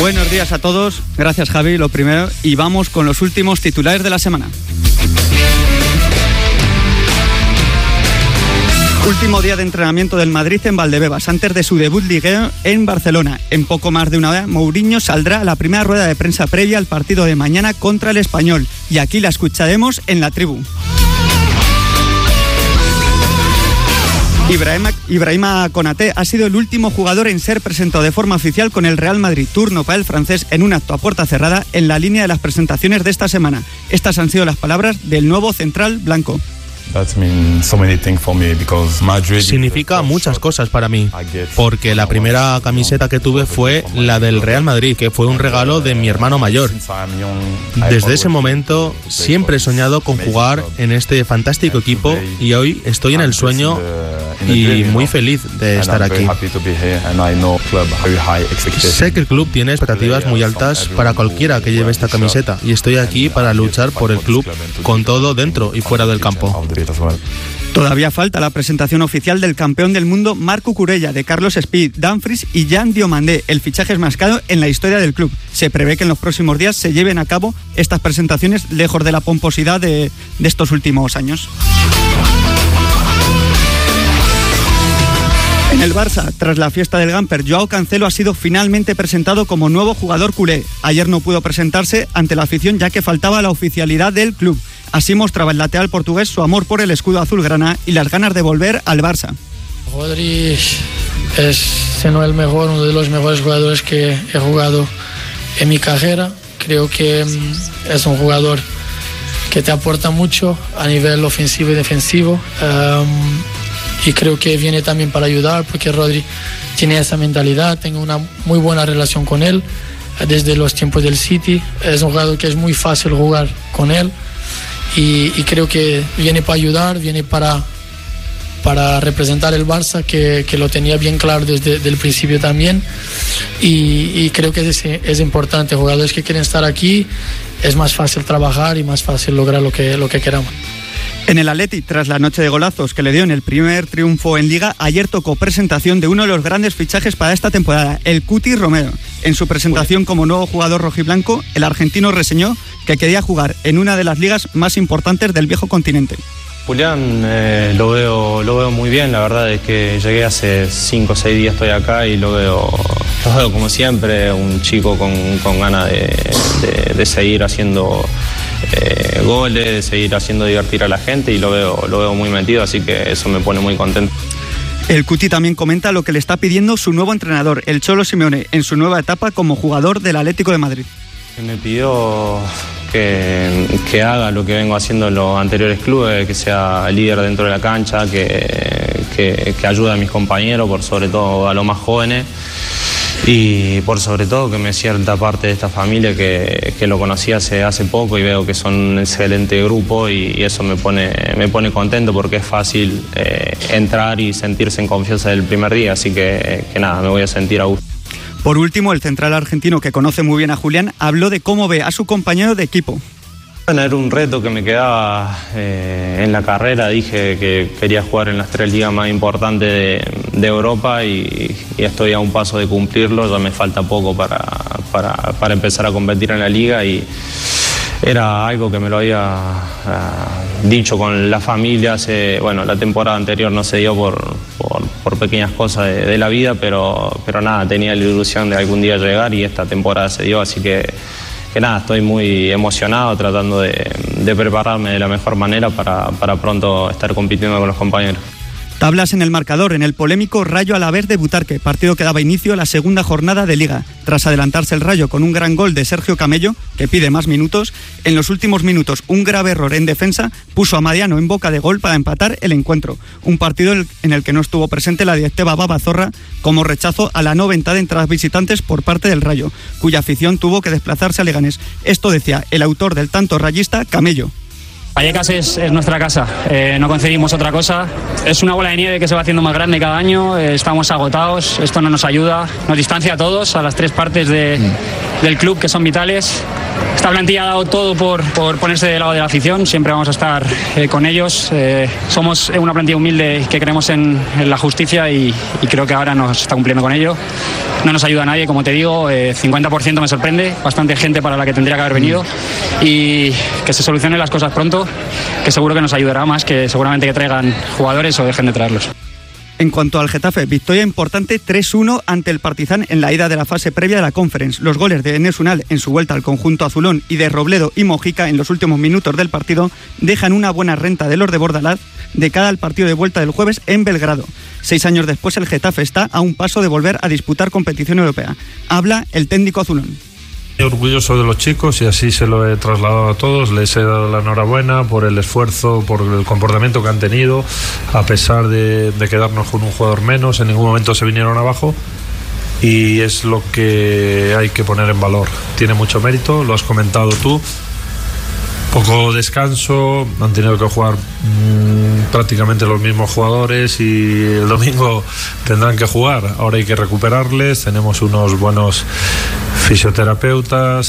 Buenos días a todos, gracias Javi, lo primero, y vamos con los últimos titulares de la semana. Último día de entrenamiento del Madrid en Valdebebas, antes de su debut liguero en Barcelona. En poco más de una hora, Mourinho saldrá a la primera rueda de prensa previa al partido de mañana contra el Español, y aquí la escucharemos en la tribu. Ibrahima Konaté ha sido el último jugador en ser presentado de forma oficial con el Real Madrid, turno para el francés en un acto a puerta cerrada en la línea de las presentaciones de esta semana. Estas han sido las palabras del nuevo central blanco. Significa muchas cosas para mí, porque la primera camiseta que tuve fue la del Real Madrid, que fue un regalo de mi hermano mayor. Desde ese momento siempre he soñado con jugar en este fantástico equipo y hoy estoy en el sueño y muy feliz de estar aquí. Sé que el club tiene expectativas muy altas para cualquiera que lleve esta camiseta y estoy aquí para luchar por el club con todo dentro y fuera del campo. Todavía falta la presentación oficial del campeón del mundo Marc Cucurella, de Carlos Speed, Dumfries y Jan Diomandé, el fichaje más caro en la historia del club. Se prevé que en los próximos días se lleven a cabo estas presentaciones lejos de la pomposidad de estos últimos años. En el Barça, tras la fiesta del Gamper, Joao Cancelo ha sido finalmente presentado como nuevo jugador culé. Ayer no pudo presentarse ante la afición ya que faltaba la oficialidad del club. Así mostraba el lateral portugués su amor por el escudo azulgrana y las ganas de volver al Barça. Rodri es, si no el mejor, uno de los mejores jugadores que he jugado en mi carrera. Creo que es un jugador que te aporta mucho a nivel ofensivo y defensivo. Y creo que viene también para ayudar porque Rodri tiene esa mentalidad, tengo una muy buena relación con él desde los tiempos del City. Es un jugador que es muy fácil jugar con él y creo que viene para ayudar, viene para representar el Barça, que lo tenía bien claro desde el principio también, y creo que es importante. Jugadores que quieren estar aquí, es más fácil trabajar y más fácil lograr lo que queramos. En el Atleti, tras la noche de golazos que le dio en el primer triunfo en Liga, ayer tocó presentación de uno de los grandes fichajes para esta temporada, el Cuti Romero. En su presentación como nuevo jugador rojiblanco, el argentino reseñó que quería jugar en una de las ligas más importantes del viejo continente. Julián lo veo muy bien, la verdad es que llegué hace 5 o 6 días, estoy acá y lo veo como siempre, un chico con ganas de seguir haciendo goles, de seguir haciendo divertir a la gente, y lo veo muy metido, así que eso me pone muy contento. El Cuti también comenta lo que le está pidiendo su nuevo entrenador, el Cholo Simeone, en su nueva etapa como jugador del Atlético de Madrid. Me pidió que haga lo que vengo haciendo en los anteriores clubes, que sea líder dentro de la cancha, que ayude a mis compañeros, por sobre todo a los más jóvenes, y por sobre todo que me cierta parte de esta familia que lo conocí hace poco y veo que son un excelente grupo, y eso me pone contento porque es fácil entrar y sentirse en confianza del primer día, así que nada, me voy a sentir a gusto. Por último, el central argentino, que conoce muy bien a Julián, habló de cómo ve a su compañero de equipo. Bueno, era un reto que me quedaba en la carrera. Dije que quería jugar en las 3 ligas más importantes de Europa y estoy a un paso de cumplirlo. Ya me falta poco para empezar a competir en la liga, y era algo que me lo había dicho con la familia. La temporada anterior no se dio por pequeñas cosas de la vida, pero nada, tenía la ilusión de algún día llegar, y esta temporada se dio, así que nada, estoy muy emocionado tratando de prepararme de la mejor manera para pronto estar compitiendo con los compañeros. Tablas en el marcador en el polémico Rayo Alavés de Butarque, partido que daba inicio a la segunda jornada de Liga. Tras adelantarse el Rayo con un gran gol de Sergio Camello, que pide más minutos, en los últimos minutos un grave error en defensa puso a Mariano en boca de gol para empatar el encuentro. Un partido en el que no estuvo presente la directiva Babazorra, como rechazo a la no venta de entradas visitantes por parte del Rayo, cuya afición tuvo que desplazarse a Leganés. Esto decía el autor del tanto rayista, Camello. Vallecas es nuestra casa, no concebimos otra cosa. Es una bola de nieve que se va haciendo más grande cada año, estamos agotados, esto no nos ayuda, nos distancia a todos, a las 3 partes del club que son vitales. Esta plantilla ha dado todo por ponerse del lado de la afición, siempre vamos a estar con ellos. Somos una plantilla humilde que creemos en la justicia y creo que ahora nos está cumpliendo con ello. No nos ayuda a nadie, como te digo, 50% me sorprende, bastante gente para la que tendría que haber venido, y que se solucionen las cosas pronto, que seguro que nos ayudará más que seguramente que traigan jugadores o dejen de traerlos. En cuanto al Getafe, victoria importante 3-1 ante el Partizan en la ida de la fase previa de la Conference. Los goles de Enes Unal en su vuelta al conjunto azulón y de Robledo y Mojica en los últimos minutos del partido dejan una buena renta de los de Bordalás de cara al partido de vuelta del jueves en Belgrado. 6 años después el Getafe está a un paso de volver a disputar competición europea. Habla el técnico azulón. Orgulloso de los chicos y así se lo he trasladado a todos, les he dado la enhorabuena por el esfuerzo, por el comportamiento que han tenido, a pesar de quedarnos con un jugador menos, en ningún momento se vinieron abajo y es lo que hay que poner en valor. Tiene mucho mérito, lo has comentado tú. Poco descanso, han tenido que jugar prácticamente los mismos jugadores y el domingo tendrán que jugar. Ahora hay que recuperarles, tenemos unos buenos fisioterapeutas,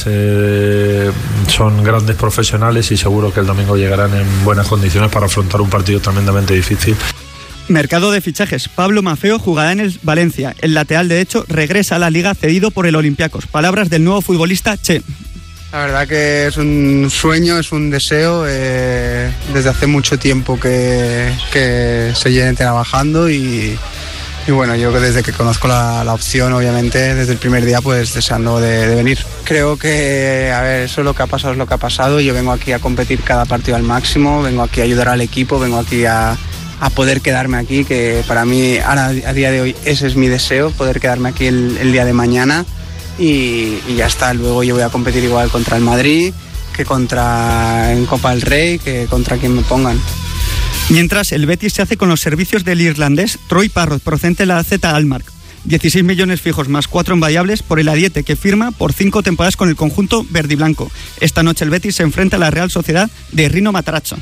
son grandes profesionales y seguro que el domingo llegarán en buenas condiciones para afrontar un partido tremendamente difícil. Mercado de fichajes. Pablo Maffeo jugará en el Valencia. El lateral derecho regresa a la Liga cedido por el Olympiacos. Palabras del nuevo futbolista Che. La verdad que es un sueño, es un deseo, desde hace mucho tiempo que se viene trabajando y bueno, yo desde que conozco la opción, obviamente, desde el primer día, pues deseando de venir. Creo que, a ver, eso lo que ha pasado es lo que ha pasado. Yo vengo aquí a competir cada partido al máximo, vengo aquí a ayudar al equipo, vengo aquí a poder quedarme aquí, que para mí, ahora a día de hoy, ese es mi deseo, poder quedarme aquí el día de mañana. Y ya está, luego yo voy a competir igual contra el Madrid que en Copa del Rey, que contra quien me pongan. Mientras, el Betis se hace con los servicios del irlandés Troy Parrott, procedente de la AZ Alkmaar. 16 millones fijos más 4 en variables por el Ariete, que firma por 5 temporadas con el conjunto verdiblanco. Esta noche el Betis se enfrenta a la Real Sociedad de Rino Matarazzo.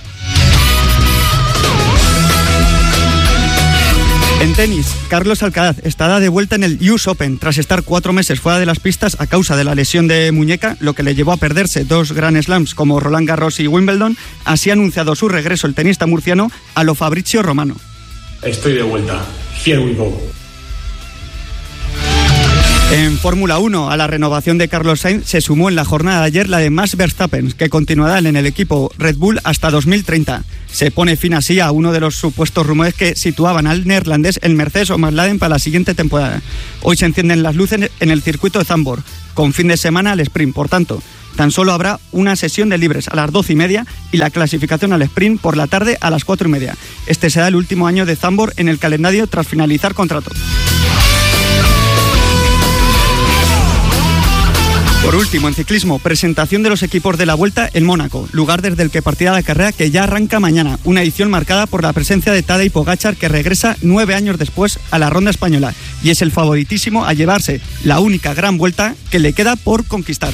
En tenis, Carlos Alcaraz estará de vuelta en el US Open tras estar 4 meses fuera de las pistas a causa de la lesión de muñeca, lo que le llevó a perderse 2 Grand Slams como Roland Garros y Wimbledon. Así ha anunciado su regreso el tenista murciano a lo Fabrizio Romano. Estoy de vuelta. Here we go. En Fórmula 1, a la renovación de Carlos Sainz se sumó en la jornada de ayer la de Max Verstappen, que continuará en el equipo Red Bull hasta 2030. Se pone fin así a uno de los supuestos rumores que situaban al neerlandés en Mercedes o McLaren para la siguiente temporada. Hoy se encienden las luces en el circuito de Zandvoort, con fin de semana al sprint. Por tanto, tan solo habrá una sesión de libres a las 12:30 y la clasificación al sprint por la tarde a las 4:30. Este será el último año de Zandvoort en el calendario tras finalizar contrato. Por último, en ciclismo, presentación de los equipos de la Vuelta en Mónaco, lugar desde el que partirá la carrera que ya arranca mañana. Una edición marcada por la presencia de Tadej Pogačar, que regresa 9 años después a la ronda española y es el favoritísimo a llevarse la única gran vuelta que le queda por conquistar.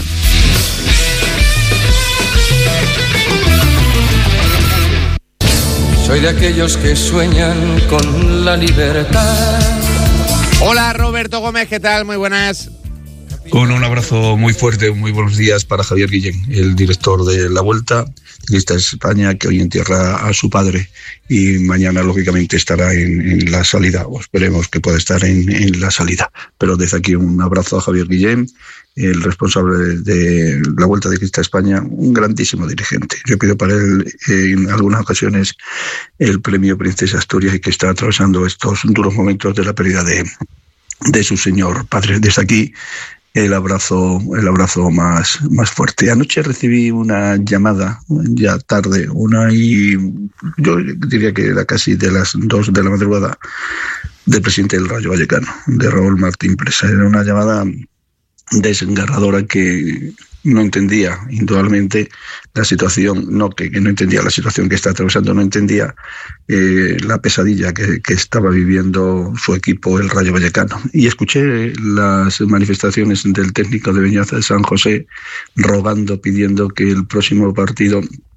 Soy de aquellos que sueñan con la libertad. Hola Roberto Gómez, ¿qué tal? Muy buenas. Con un abrazo muy fuerte, muy buenos días para Javier Guillén, el director de La Vuelta, Ciclista España, que hoy entierra a su padre y mañana lógicamente estará en la salida, o esperemos que pueda estar en la salida. Pero desde aquí un abrazo a Javier Guillén, el responsable de La Vuelta de Ciclista España, un grandísimo dirigente. Yo pido para él en algunas ocasiones el premio Princesa Asturias y que está atravesando estos duros momentos de la pérdida de su señor padre. Desde aquí el abrazo más fuerte. Anoche recibí una llamada, ya tarde, y yo diría que era casi de las 2 de la madrugada, del presidente del Rayo Vallecano, de Raúl Martín Presa. Era una llamada desgarradora que no entendía indudablemente la situación, que no entendía la situación que está atravesando, no entendía la pesadilla que estaba viviendo su equipo, el Rayo Vallecano. Y escuché las manifestaciones del técnico de Beñaza de San José rogando, pidiendo que el próximo partido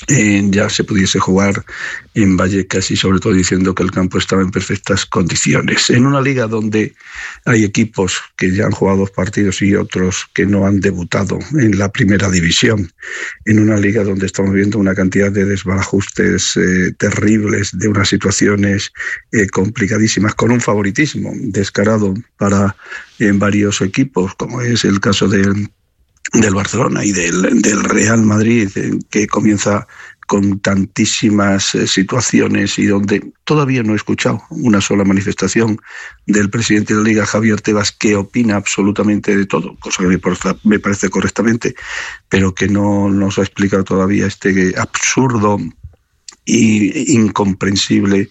ya se pudiese jugar en Vallecas, y sobre todo diciendo que el campo estaba en perfectas condiciones. En una liga donde hay equipos que ya han jugado 2 partidos y otros que no han debutado en la primera división, en una liga donde estamos viendo una cantidad de desbarajustes terribles, de unas situaciones complicadísimas, con un favoritismo descarado para varios equipos, como es el caso del Barcelona y del Real Madrid, que comienza con tantísimas situaciones y donde todavía no he escuchado una sola manifestación del presidente de la Liga, Javier Tebas, que opina absolutamente de todo, cosa que me parece correctamente, pero que no nos ha explicado todavía este absurdo e incomprensible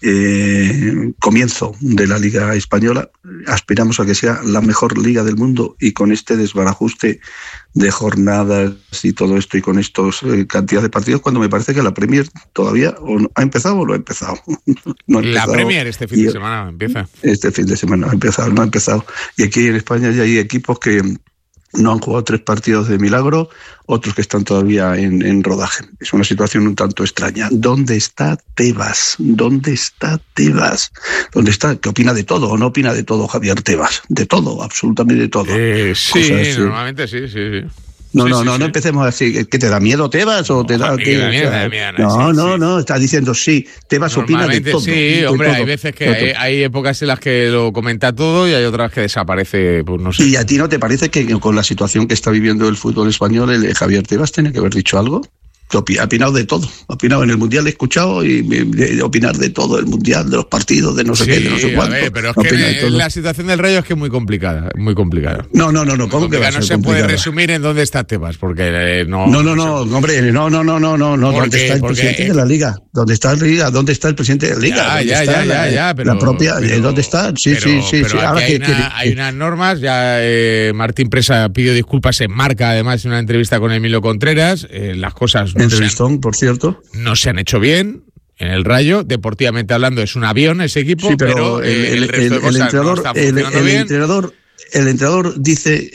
comienzo de la Liga Española. Aspiramos a que sea la mejor liga del mundo, y con este desbarajuste de jornadas y todo esto, y con estos cantidad de partidos, cuando me parece que la Premier todavía ha empezado o no ha empezado. No ha empezado. La Premier este fin de semana empieza. Este fin de semana no ha empezado. Y aquí en España ya hay equipos que no han jugado 3 partidos de milagro, otros que están todavía en rodaje. Es una situación un tanto extraña. ¿Dónde está Tebas? ¿Dónde está Tebas? ¿Dónde está? ¿Qué opina de todo o no opina de todo Javier Tebas? De todo, absolutamente de todo. Sí, normalmente sí. No empecemos así. ¿Qué te da miedo Tebas o te da qué? No, está diciendo sí. Tebas opina de todo. Sí, hombre, hay veces que hay épocas en las que lo comenta todo y hay otras que desaparece, pues no sé. ¿Y a ti no te parece que con la situación que está viviendo el fútbol español, el Javier Tebas tiene que haber dicho algo? Ha opinado de todo. Ha opinado en el Mundial, he escuchado, y opinar de todo, el Mundial, de los partidos, de no sé qué, de no sé cuánto. Pero es que la situación del Rayo es que es muy complicada, muy complicada. No, ¿cómo que va a ser no se puede resumir en dónde está Tebas, porque no, hombre, no, ¿dónde está el presidente de la Liga? ¿Dónde está la Liga? ¿Dónde está el presidente de la Liga? Ya, pero la propia, ¿dónde está? Sí. Ahora hay unas normas, ya Martín Presa pidió disculpas en Marca, además, en una entrevista con Emilio Contreras, las cosas entrevistón, por cierto. No se han hecho bien en el Rayo. Deportivamente hablando, es un avión ese equipo, sí, pero el resto de cosas no está funcionando bien. El entrenador dice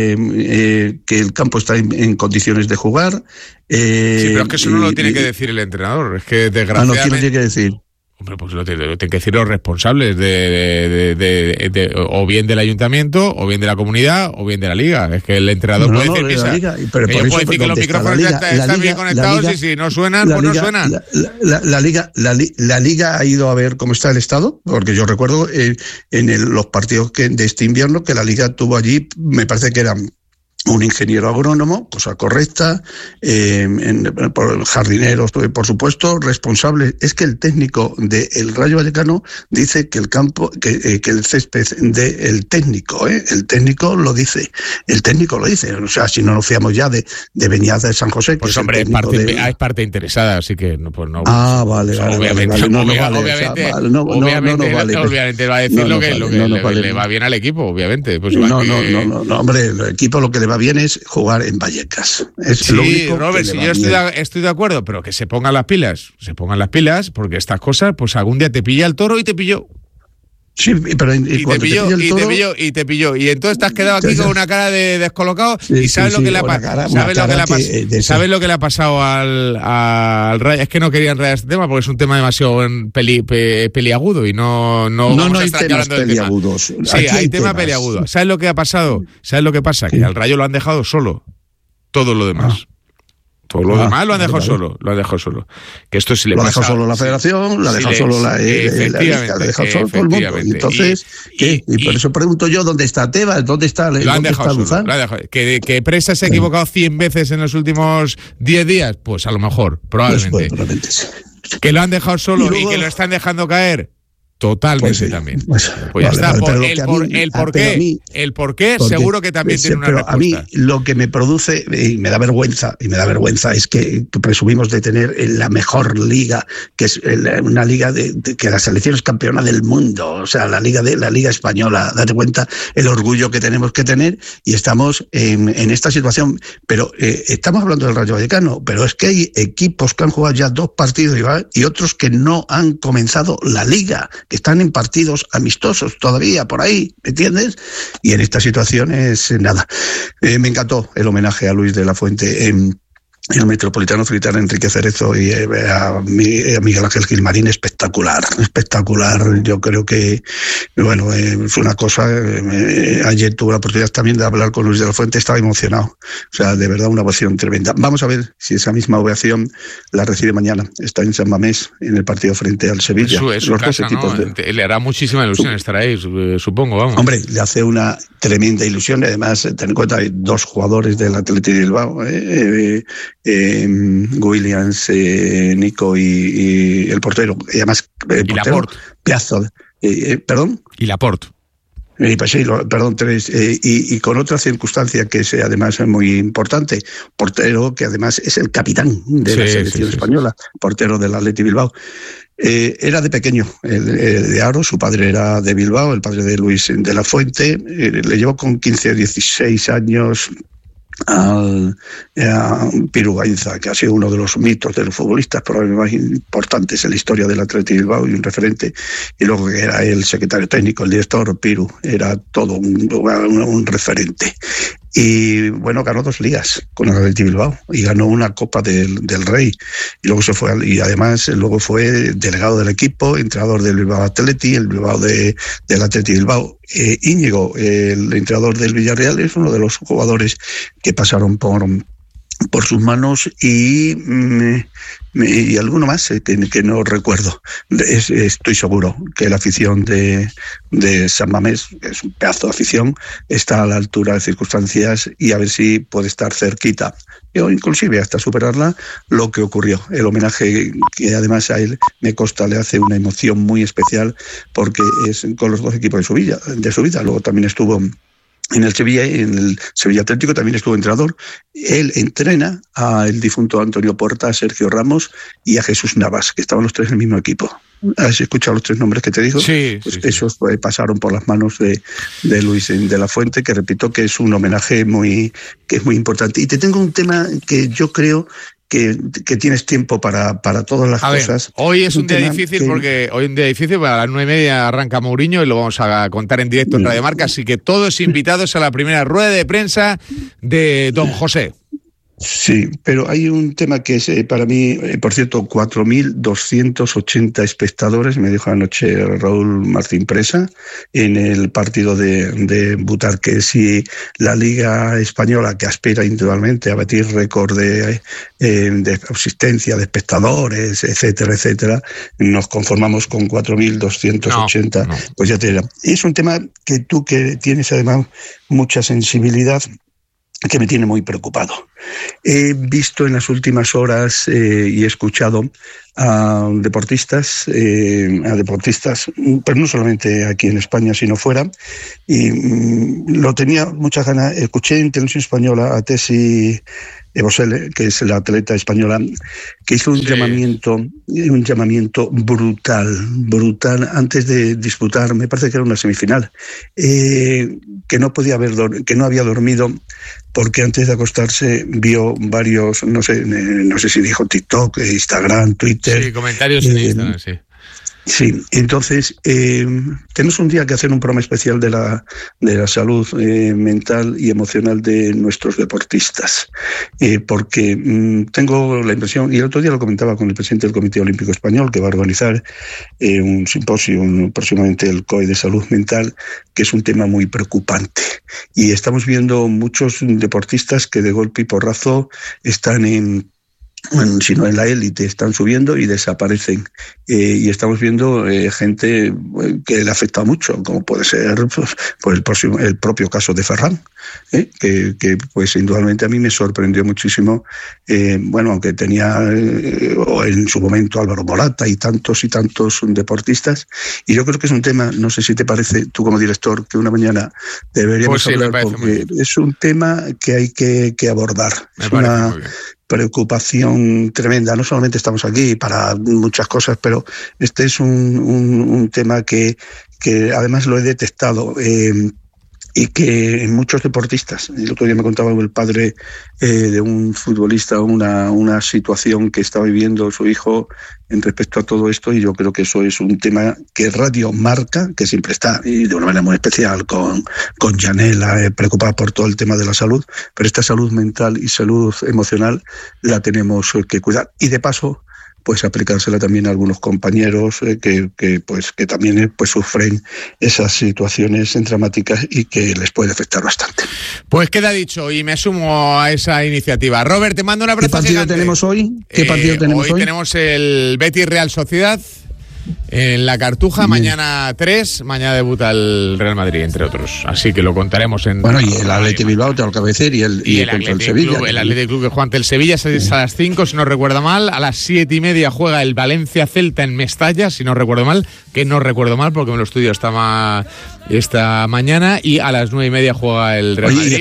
que el campo está en condiciones de jugar. Sí, pero es que eso no lo tiene que decir el entrenador. Es que desgraciadamente... ¿quién lo tiene que decir? Hombre, pues lo tienen que decir los responsables o bien del ayuntamiento, o bien de la comunidad, o bien de la liga. Es que el entrenador puede decir misa. Ellos pueden decir que los micrófonos están bien conectados, y si no suenan, pues no suenan. La liga ha ido a ver cómo está el estado, porque yo recuerdo en los partidos de este invierno que la liga tuvo allí, me parece que eran un ingeniero agrónomo, cosa correcta, jardineros, por supuesto, responsable. Es que el técnico del Rayo Vallecano dice que el campo, que el césped del técnico, el técnico lo dice. O sea, si no nos fiamos ya de Beñaza de San José. Pues que hombre, es parte interesada, así que pues no. Vale. Obviamente va a decir lo que le va bien al equipo, obviamente. Pues hombre, el equipo lo que le va bien es jugar en Vallecas. Sí, Robert, si yo estoy de acuerdo, pero que se pongan las pilas, porque estas cosas, pues algún día te pilla el toro y te pilló. Sí, pero te pilló. Y entonces te has quedado aquí con una cara de descolocado, y sabes lo que le ha pasado. ¿Sabes lo que le ha pasado al Rayo? Es que no quería enredar este tema porque es un tema demasiado peliagudo y no hay temas peliagudos. Sí, hay tema peliagudo. ¿Sabes lo que ha pasado? ¿Sabes lo que pasa? Que al Rayo lo han dejado solo. Todo lo demás. Todo lo demás lo han dejado solo. Que esto sí le pasa. Lo ha dejado solo la federación, lo ha dejado solo la liga, lo ha dejado solo todo el mundo. Entonces, y por eso pregunto yo, ¿dónde está Tebas? ¿Dónde está Lo han dejado solo. ¿Que Presa se ha equivocado 100 veces en los últimos 10 días? Pues a lo mejor, probablemente. Sí. ¿Que lo han dejado solo y que lo están dejando caer? Totalmente también. Pues ya está. El por qué seguro que también tiene una respuesta. A mí lo que me produce y me da vergüenza es que presumimos de tener la mejor liga, que es una liga que la selección es campeona del mundo, o sea, la liga española. Date cuenta el orgullo que tenemos que tener, y estamos en esta situación. Pero estamos hablando del Rayo Vallecano, pero es que hay equipos que han jugado ya 2 partidos y otros que no han comenzado la liga, que están en partidos amistosos todavía por ahí, ¿me entiendes? Y en esta situación es nada. Me encantó el homenaje a Luis de la Fuente el Metropolitano felicitar a Enrique Cerezo y a Miguel Ángel Gilmarín, espectacular. Yo creo que, bueno, fue una cosa. Ayer tuve la oportunidad también de hablar con Luis de la Fuente, estaba emocionado. O sea, de verdad, una ovación tremenda. Vamos a ver si esa misma ovación la recibe mañana. Está en San Mamés, en el partido frente al Sevilla. Es su casa, ¿no? Le hará muchísima ilusión estar ahí, supongo, vamos. Hombre, le hace una tremenda ilusión. Además, ten en cuenta, hay 2 jugadores del Athletic de Bilbao, Williams, Nico y el portero. Y además, el portero, Laporte. Pedazo. ¿Perdón? Y Laporte. Pues sí, perdón, 3. Y con otra circunstancia que es además muy importante, portero que además es el capitán de la selección española, portero del Athletic Bilbao. Era de pequeño, de Aro, su padre era de Bilbao, el padre de Luis de la Fuente, le llevó con 15 o 16 años a Piru Gainza, que ha sido uno de los mitos de los futbolistas probablemente más importantes en la historia del Athletic Bilbao y un referente, y luego que era el secretario técnico, el director. Piru era todo un referente. Y bueno, ganó 2 ligas con el Athletic Bilbao y ganó una Copa del Rey, y luego se fue, y además luego fue delegado del equipo, entrenador del Bilbao Athletic, el Bilbao del Athletic Bilbao. Íñigo, el entrenador del Villarreal, es uno de los jugadores que pasaron por sus manos, y alguno más que no recuerdo. Estoy seguro que la afición de San Mamés, que es un pedazo de afición, está a la altura de circunstancias, y a ver si puede estar cerquita, o inclusive hasta superarla, lo que ocurrió. El homenaje que además a él, me consta, le hace una emoción muy especial, porque es con los 2 equipos de su vida. Luego también estuvo en el Sevilla Atlético, también estuvo entrenador. Él entrena al difunto Antonio Porta, a Sergio Ramos y a Jesús Navas, que estaban los 3 en el mismo equipo. ¿Has escuchado los 3 nombres que te digo? Sí. Esos pasaron por las manos de Luis de la Fuente, que repito que es un homenaje que es muy importante. Y te tengo un tema que yo creo que tienes tiempo para todas las cosas. Hoy es un día difícil, porque hoy es un día difícil, a las 9:30 arranca Mourinho y lo vamos a contar en directo en Radio Marca, así que todos invitados a la primera rueda de prensa de don José. Sí, pero hay un tema que es para mí, por cierto, 4.280 espectadores, me dijo anoche Raúl Martín Presa, en el partido de Butarque. Si la Liga Española, que aspira individualmente a batir récord de asistencia de espectadores, etcétera, nos conformamos con 4.280, pues ya te dirá. Es un tema que tú, que tienes además mucha sensibilidad, que me tiene muy preocupado. He visto en las últimas horas y he escuchado a deportistas, pero no solamente aquí en España, sino fuera, y lo tenía muchas ganas. Escuché en Televisión Española a Tesi Ebosele, que es la atleta española, que hizo un llamamiento brutal antes de disputar, me parece que era una semifinal, que no había dormido, porque antes de acostarse vio varios, no sé si dijo TikTok, Instagram, Twitter. Sí, comentarios en Instagram, sí. Sí, entonces tenemos un día que hacer un programa especial de la salud mental y emocional de nuestros deportistas, porque tengo la impresión, y el otro día lo comentaba con el presidente del Comité Olímpico Español, que va a organizar un simposio próximamente, el COE de salud mental, que es un tema muy preocupante. Y estamos viendo muchos deportistas que de golpe y porrazo están sino en la élite, están subiendo y desaparecen, y estamos viendo gente que le afecta mucho, como puede ser pues el propio caso de Ferran, que pues indudablemente a mí me sorprendió muchísimo, aunque tenía en su momento Álvaro Morata y tantos deportistas, y yo creo que es un tema, no sé si te parece, tú como director, que una mañana deberíamos hablar, porque es un tema que hay que abordar. Es una preocupación tremenda. No solamente estamos aquí para muchas cosas, pero este es un tema que además lo he detectado. y que muchos deportistas, el otro día me contaba el padre de un futbolista una situación que está viviendo su hijo en respecto a todo esto, y yo creo que eso es un tema que Radio Marca, que siempre está, y de una manera muy especial, con Janela, preocupada por todo el tema de la salud, pero esta salud mental y salud emocional la tenemos que cuidar, y de paso pues aplicársela también a algunos compañeros que también pues sufren esas situaciones dramáticas y que les puede afectar bastante. Pues queda dicho y me sumo a esa iniciativa. Robert, te mando un abrazo. ¿Qué partido gigante. Tenemos hoy? ¿Qué partido tenemos hoy? Hoy tenemos el Betis Real Sociedad en la Cartuja. Bien. Mañana 3, mañana debuta el Real Madrid, entre otros. Así que lo contaremos en... Bueno, y el Athletic Bilbao te lo acaba de decir, y el contra el Sevilla. El Athletic Club que juega ante el Sevilla es a las 5, si no recuerdo mal. A las 7:30 juega el Valencia Celta en Mestalla, si no recuerdo mal, que no recuerdo mal porque me lo estudio esta mañana, y a las 9:30 juega el Real Madrid.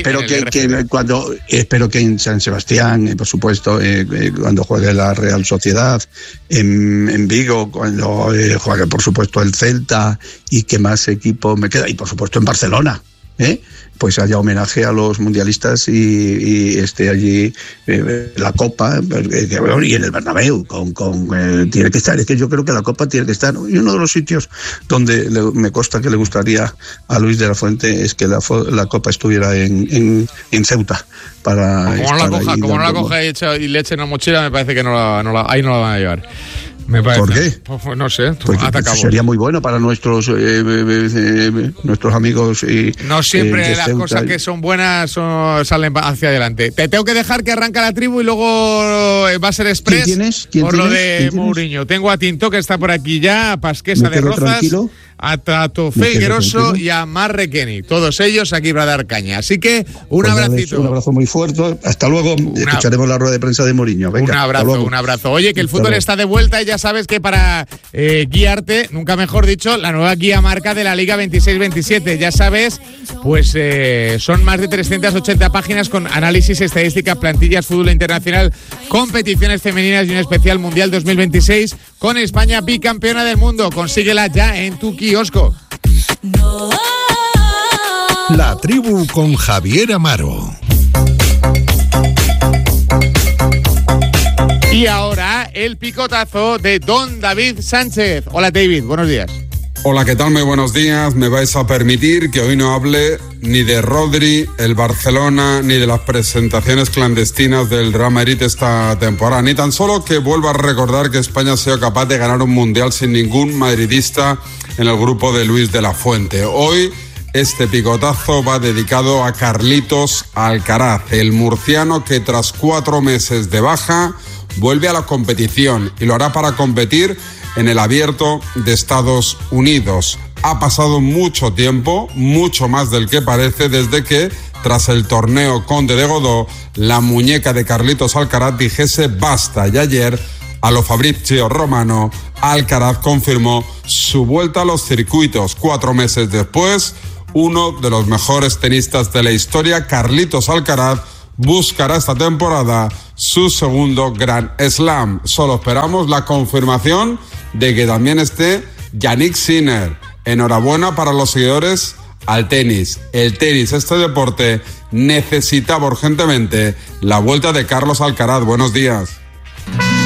Espero que en San Sebastián, por supuesto, cuando juegue la Real Sociedad, en Vigo, cuando juegue por supuesto el Celta, y que más equipo me queda, y por supuesto en Barcelona, pues haya homenaje a los mundialistas y esté allí la Copa, y en el Bernabéu tiene que estar. Es que yo creo que la Copa tiene que estar, y uno de los sitios donde me consta que le gustaría a Luis de la Fuente es que la Copa estuviera en Ceuta. Como no la coja y le eche en la mochila, me parece que ahí no la van a llevar. Me parece. ¿Por qué? Pues no sé. Pues sería muy bueno para nuestros amigos. No siempre las cosas que son buenas salen hacia adelante. Te tengo que dejar que arranca la tribu y luego va a ser express. ¿Quién lo de Mourinho. Tengo a Tinto, que está por aquí ya, a Pasquesa de Rozas, tranquilo. A Tato Feigueroso y a Marre Kenny. Todos ellos aquí para dar caña. Así que un abracito. Un abrazo muy fuerte. Hasta luego. Escucharemos la rueda de prensa de Mourinho. Venga, un abrazo. Oye, que el fútbol está de vuelta y ya sabes que para guiarte, nunca mejor dicho, la nueva guía marca de la Liga 26-27. Ya sabes, pues son más de 380 páginas con análisis, estadísticas, plantillas, fútbol internacional, competiciones femeninas y un especial Mundial 2026 con España bicampeona del mundo. Consíguela ya en tu kiosco. La tribu con Javier Amaro. Y ahora el picotazo de don David Sánchez. Hola David, buenos días. Hola, ¿qué tal? Muy buenos días. Me vais a permitir que hoy no hable ni de Rodri, el Barcelona, ni de las presentaciones clandestinas del Real Madrid esta temporada, ni tan solo que vuelva a recordar que España ha sido capaz de ganar un mundial sin ningún madridista en el grupo de Luis de la Fuente. Hoy este picotazo va dedicado a Carlitos Alcaraz, el murciano que tras 4 meses de baja vuelve a la competición y lo hará para competir en el Abierto de Estados Unidos. Ha pasado mucho tiempo, mucho más del que parece, desde que, tras el torneo Conde de Godó, la muñeca de Carlitos Alcaraz dijese basta. Y ayer, a lo Fabrizio Romano, Alcaraz confirmó su vuelta a los circuitos. 4 meses después, uno de los mejores tenistas de la historia, Carlitos Alcaraz, buscará esta temporada su segundo Grand Slam. Solo esperamos la confirmación de que también esté Yannick Sinner. Enhorabuena para los seguidores al tenis. El tenis, este deporte, necesitaba urgentemente la vuelta de Carlos Alcaraz. Buenos días.